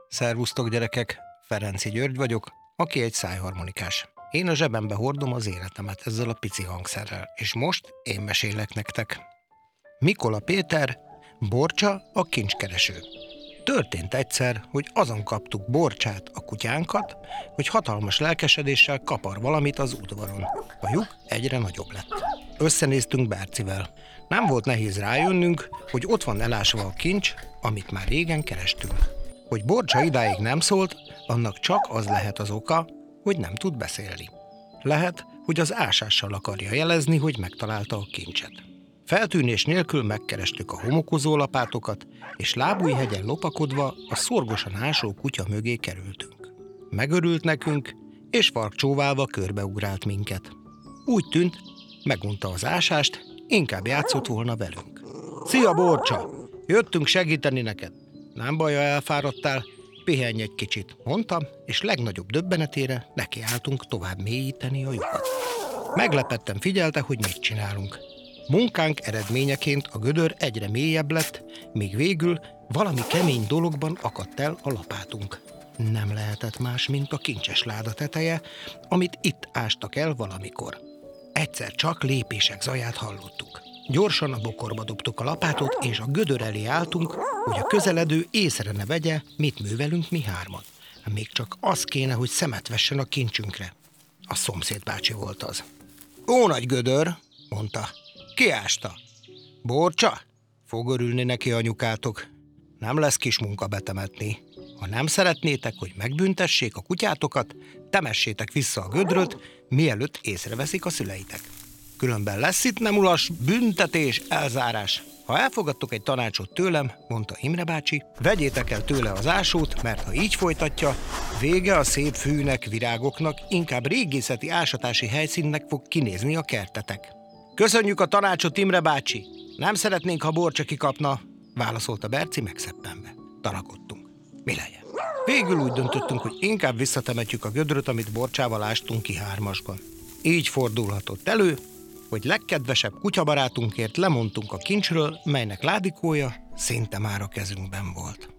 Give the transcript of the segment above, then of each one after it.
Szervusztok, gyerekek! Ferenci György vagyok, aki egy szájharmonikás. Én a zsebembe hordom az életemet ezzel a pici hangszerrel, és most én mesélek nektek. Mikola Péter, Borcsa a kincskereső. Történt egyszer, hogy azon kaptuk Borcsát, a kutyánkat, hogy hatalmas lelkesedéssel kapar valamit az udvaron. A lyuk egyre nagyobb lett. Összenéztünk Bercivel. Nem volt nehéz rájönnünk, hogy ott van elásva a kincs, amit már régen kerestünk. Hogy Borcsa idáig nem szólt, annak csak az lehet az oka, hogy nem tud beszélni. Lehet, hogy az ásással akarja jelezni, hogy megtalálta a kincset. Feltűnés nélkül megkerestük a homokozó lapátokat, és Lábújhegyen lopakodva a szorgosan ásó kutya mögé kerültünk. Megörült nekünk, és farkcsóválva körbeugrált minket. Úgy tűnt, megunta az ásást, inkább játszott volna velünk. Szia, Borcsa! Jöttünk segíteni neked. Nem baj, ha elfáradtál, pihenj egy kicsit, mondtam, és legnagyobb döbbenetére nekiálltunk tovább mélyíteni a lyukat. Meglepetten figyelte, hogy mit csinálunk. Munkánk eredményeként a gödör egyre mélyebb lett, míg végül valami kemény dologban akadt el a lapátunk. Nem lehetett más, mint a kincses láda teteje, amit itt ástak el valamikor. Egyszer csak lépések zaját hallottuk. Gyorsan a bokorba dobtuk a lapátot, és a gödör elé álltunk, hogy a közeledő észre ne vegye, mit művelünk mi hárman. Még csak az kéne, hogy szemet vessen a kincsünkre. A szomszéd bácsi volt az. Ó, nagy gödör, mondta. Ki ásta? Borcsa? Fog örülni neki anyukátok. Nem lesz kis munka betemetni. Ha nem szeretnétek, hogy megbüntessék a kutyátokat, temessétek vissza a gödröt, mielőtt észreveszik a szüleitek. Különben lesz itt nem ulas, büntetés, elzárás. Ha elfogadtok egy tanácsot tőlem, mondta Imre bácsi, vegyétek el tőle az ásót, mert ha így folytatja, vége a szép fűnek, virágoknak, inkább régészeti ásatási helyszínnek fog kinézni a kertetek. Köszönjük a tanácsot, Imre bácsi! Nem szeretnénk, ha Borcsa kikapna, válaszolta Berci megszeppenve. Tanakodtunk. Mi legyen? Végül úgy döntöttünk, hogy inkább visszatemetjük a gödröt, amit Borcsával ástunk ki hármasban. Így fordulhatott elő, hogy legkedvesebb kutyabarátunkért lemondtunk a kincsről, melynek ládikója szinte már a kezünkben volt.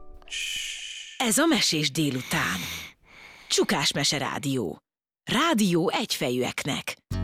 Ez a Mesés délután. Csukás Mese Rádió. Rádió egyfejűeknek.